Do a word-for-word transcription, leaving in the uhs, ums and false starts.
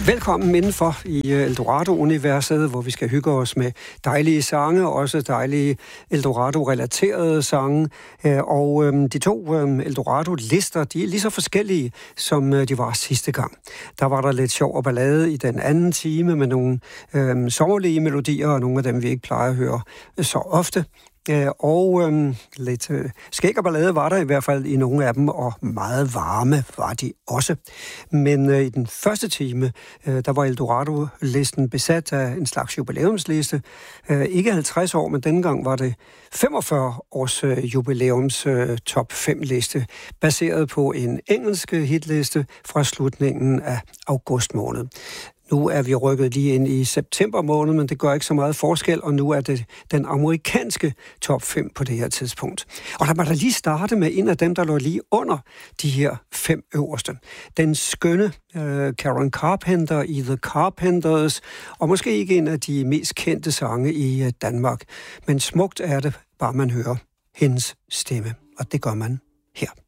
Velkommen indenfor i Eldorado-universet, hvor vi skal hygge os med dejlige sange, også dejlige Eldorado-relaterede sange. Og de to Eldorado-lister, de er lige så forskellige, som de var sidste gang. Der var der lidt sjov og ballade i den anden time med nogle øhm, sommerlige melodier, og nogle af dem, vi ikke plejer at høre så ofte. Og øhm, lidt øh, skæg og ballade var der i hvert fald i nogle af dem, og meget varme var de også. Men øh, i den første time, øh, der var Eldorado-listen besat af en slags jubilæumsliste. Øh, ikke halvtreds år, men denne gang var det femogfyrre års øh, jubilæums øh, top fem liste, baseret på en engelsk hitliste fra slutningen af august måned. Nu er vi rykket lige ind i september måned, men det gør ikke så meget forskel, og nu er det den amerikanske top fem på det her tidspunkt. Og lad mig da lige starte med en af dem, der lå lige under de her fem øverste. Den skønne øh, Karen Carpenter i The Carpenters, og måske ikke en af de mest kendte sange i øh, Danmark. Men smukt er det, bare man hører hendes stemme, og det gør man her.